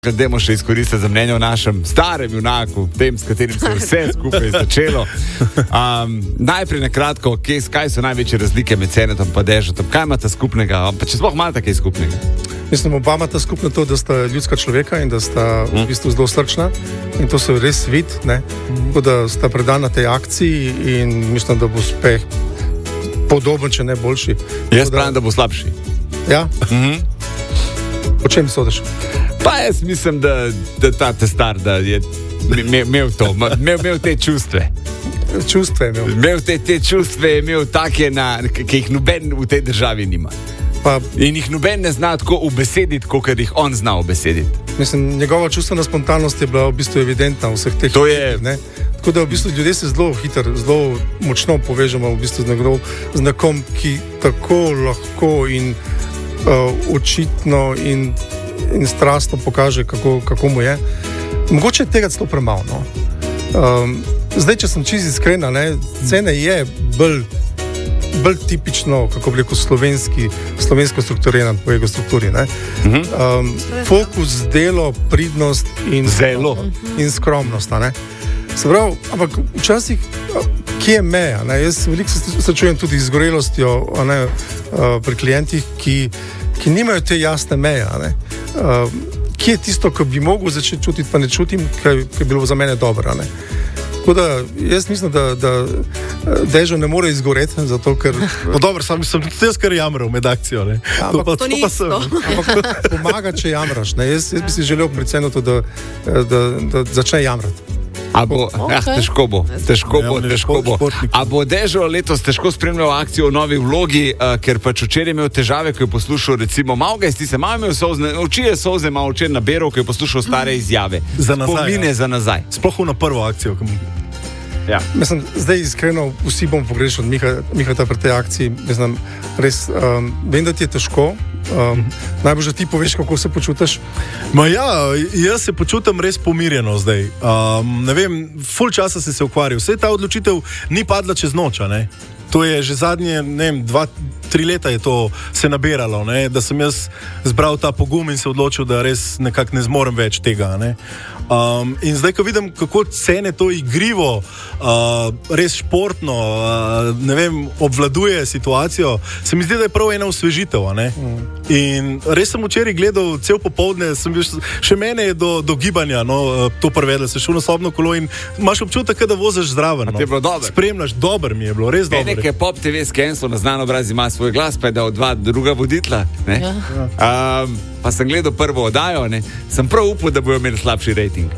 Dajmo še izkoristiti za mnenje o našem starem junaku, tem, s katerim se vse skupaj začelo. Najprej na kratko, kaj so največje razlike med Senetom in Dežatom? Kaj imata skupnega? Pa če sploh imata kaj skupnega? Mislim, oba imata skupno to, da sta ljudska človeka in da sta v bistvu zelo srčna. In to se res vidi, tako da sta predana tej akciji in mislim, da bo uspeh podoben, če ne boljši. Jaz pravim, da bo slabši. Ja? O čem sodiš? Pa jaz mislim, da ta testar, da je imel to, imel te čustve. Čustve je imel. Imel te čustve, je imel take, ki jih noben v tej državi nima. In jih noben ne zna tako ubesediti, kot jih on zna ubesediti. Mislim, njegova čustvena spontanost je bila v bistvu evidentna v vseh teh. To je... Tako da v bistvu ljudje se zelo hitro, zelo močno povežemo v bistvu z nekom, ki tako lahko in očitno in strastno pokaže, kako mu je. Mogoče je tega celo premalo. No? Zdaj, če sem čisto iskrena, Cene je bolj tipično, kako bi rekel, slovensko strukturiran po ego strukturi. Fokus, delo, pridnost in skromnost. Se pravi, ampak včasih, kje je meja? Jaz veliko se srečujem tudi z izgorelostjo pri klientih, ki nimajo te jasne meje. Kje je tisto, ko bi mogel začeti čutiti, pa ne čutim, kaj je bilo za mene dobro. Tako da jaz mislim, da Dežo ne more izgoreti, zato ker... Dobro, sem tudi jaz kar jamral med akcijo. To ni isto. Ampak pomaga, če jamraš. Jaz bi si želel pri Cenetu, da začne jamrati. Težko bo. A bo Dežo letos težko spremljal akcijo v novi vlogi, ker pač včeraj imel težave, ko je poslušal, recimo, malo ga je imel solzne, oči je solze malo včeraj naberal, ko je poslušal stare izjave. Spomine za nazaj. Sploh na prvo akcijo. Ja. Mislim, zdaj iskreno vsi bom pogrešal Mihata pri tej akciji. Mislim, res, vem, da ti je težko. Najbolj, da ti poveš, kako se počutiš. Jaz se počutim res pomirjeno zdaj. Ne vem, ful časa se ukvarjal. Vse ta odločitev ni padla čez noč. To je že zadnje, 2-3 leta je to se nabiralo, da sem jaz zbral ta pogum in se odločil, da res nekako ne zmorem več tega. In zdaj, ko vidim, kako Cene to igrivo, res športno, obvladuje situacijo, se mi zdi, da je prav ena osvežitev. In res sem včeraj gledal cel popoldne, še mene je do gibanja to prevedlo, se šel na sobno kolo in imaš občutek, da voziš zraven. Spremljaš, dober mi je bilo, res dobro. Nekaj Pop TV skenstvo na Znan obraz ima svoj glas, pa je dal 2 druga voditla. Pa sem gledal prvo oddajo, sem prav upal, da bojo imeli slabši rating.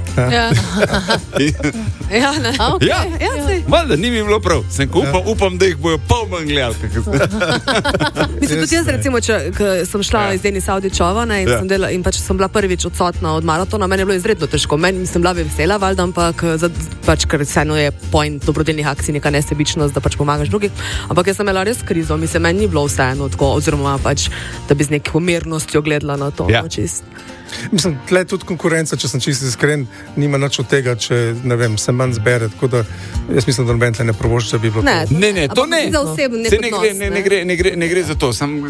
Valjda, ni mi bilo prav. Sem upam, da jih bojo pol manj gledali. Mislim, tudi jaz, recimo, ko sem šla iz Denis Audičova in pač sem bila prvič odsotna od maratona, meni je bilo izredno težko. Meni sem bila vesela, valjda, ampak ker vseeno je point dobrodelnih akcij neka nesebičnost, da pač pomagaš drugih. Ampak jaz sem imela res krizo, meni ni bilo vseeno tako, oziroma pač, da bi z neko mirnostjo gledala na to. Mislim, tle tudi konkurenca, če sem čisto iskren, nima nič od tega, če, se manj zbere, tako da jaz mislim, da noben tle ne provošče, da bi bilo to. Ne, to ne. Za osebno ne gre za to.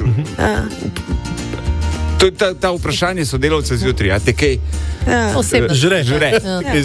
Ta vprašanje sodelavcev zjutraj, a te kaj? Osebno. Žre.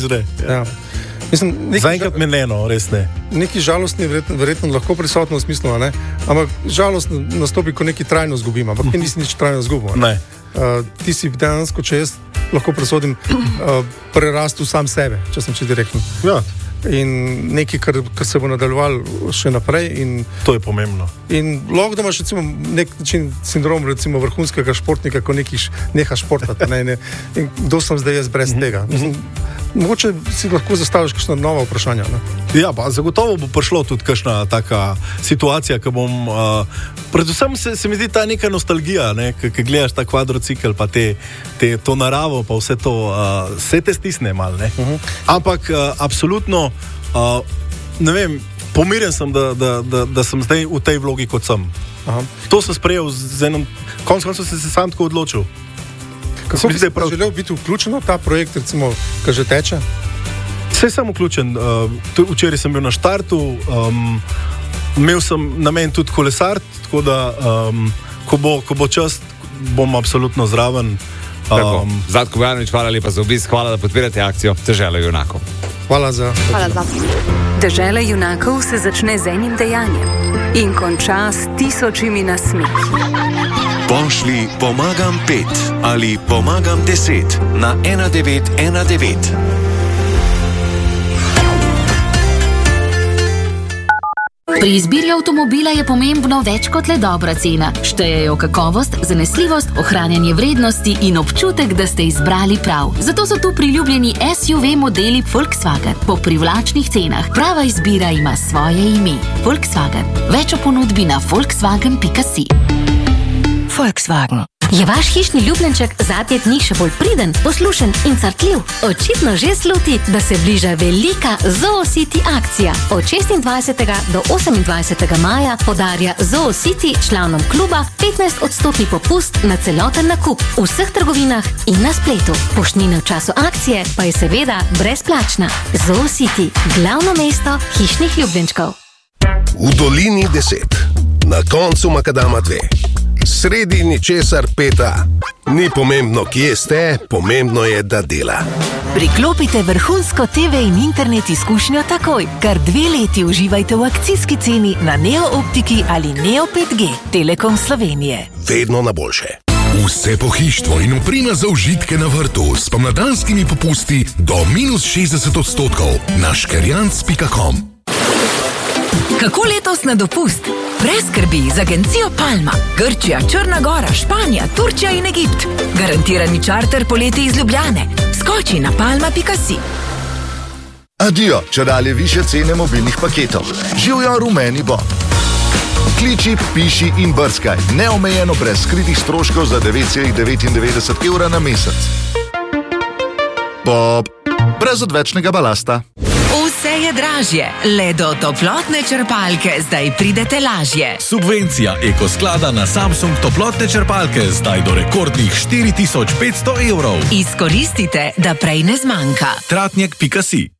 Zaenkrat meneno, res ne. Neki žalostni verjetno lahko prisotno v smislu, ampak žalost nastopi, ko neki trajno zgubim, ampak ti nisi nič trajno zgubil. Ti si dejansko, če jaz lahko presodim, prerastel sam sebe, če sem čisto direktno. In nekaj, kar se bo nadaljevalo še naprej. To je pomembno. In lahko da imaš recimo nek način sindrom recimo vrhunskega športnika, ko neha športati. In kdo sem zdaj jaz brez tega? Mogoče si lahko zastaviš kakšna nova vprašanja. Ja, pa zagotovo bo prišlo tudi kakšna taka situacija, ko bom... predvsem se mi zdi ta neka nostalgija, ko gledaš ta kvadrocikl, pa to naravo, pa vse to, vse te stisne malo. Ampak absolutno, ne vem, pomirjen sem, da sem zdaj v tej vlogi, kot sem. To sem sprejel z enom... Konec koncev sem se sam tako odločil. Kako bi želel biti vključen v ta projekt, recimo, ki že teče? Vse sem vključen. Včeraj sem bil na štartu, imel sem namen tudi kolesart, tako da ko bo čas, bom absolutno zraven. Zlatko Bojanović, hvala lepa za obisk, hvala, da podpirate akcijo Dežela junakov. Hvala za. Dežela junakov se začne z enim dejanjem in konča s tisočimi nasmehi. Pošli pomagam 5 ali pomagam 10 na 1919. Pri izbiri avtomobila je pomembno več kot le dobra cena. Štejejo kakovost, zanesljivost, ohranjanje vrednosti in občutek, da ste izbrali prav. Zato so tu priljubljeni SUV modeli Volkswagen po privlačnih cenah. Prava izbira ima svoje ime. Volkswagen. Več o ponudbi na volkswagen.si. Volkswagen. Je vaš hišni ljubljenček zadnje dni še bolj priden, poslušen in crtljiv? Očitno že sluti, da se bliža velika ZooCity akcija. Od 26. do 28. maja podarja ZooCity članom kluba 15% popust na celoten nakup v vseh trgovinah in na spletu. Poštnina v času akcije pa je seveda brezplačna. ZooCity, glavno mesto hišnih ljubljenčkov. V dolini 10, na koncu makadama 2. Sredi ničesar 5. Ni pomembno, kje ste, pomembno je, da dela. Priklopite vrhunsko TV in internet izkušnjo takoj. Kar 2 leti uživajte v akcijski ceni na Neo Optiki ali Neo 5G. Telekom Slovenije. Vedno na boljše. Vse pohištvo in oprema za užitke na vrtu s pomladanskimi popusti do -60% na škerjanc.com. Kako letos na dopust? Brez skrbi z agencijo Palma. Grčija, Črna Gora, Španija, Turčija in Egipt. Garantirani čarter poleti iz Ljubljane. Skoči na palma.si. Adijo, čedalje više cene mobilnih paketov. Živjo rumeni Bob. Kliči, piši in brskaj. Neomejeno brez skritih stroškov za 9,99 € na mesec. Bob. Brez odvečnega balasta. Vse je dražje, le do toplotne črpalke zdaj pridete lažje. Subvencija Ekosklada na Samsung toplotne črpalke zdaj do rekordnih 4.500 €. Izkoristite, da prej ne zmanjka. Tratnjak.si.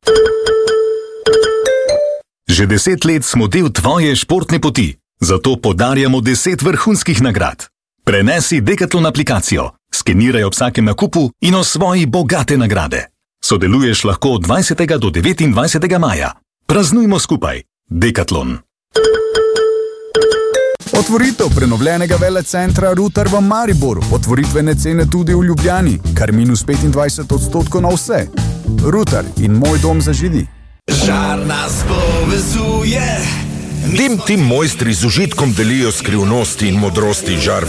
Že 10 let smo del tvoje športne poti, zato podarjamo 10 vrhunskih nagrad. Prenesi Decathlon aplikacijo, skeniraj ob vsakem nakupu in osvoji bogate nagrade. Sodeluješ lahko od 20. do 29. maja. Praznujmo skupaj. Decathlon. Otvoritev prenovljenega velecentra Rutar v Mariboru. Otvoritvene cene tudi v Ljubljani, kar -25% na vse. Rutar in moj dom za židi. Žar nas povezuje. Tem mojstri z užitkom delijo skrivnosti in modrosti žar